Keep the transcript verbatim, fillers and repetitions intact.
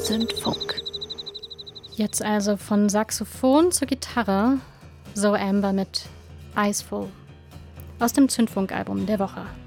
Zündfunk. Jetzt also von Saxophon zur Gitarre, So Amber mit Iceful aus dem Zündfunk-Album der Woche.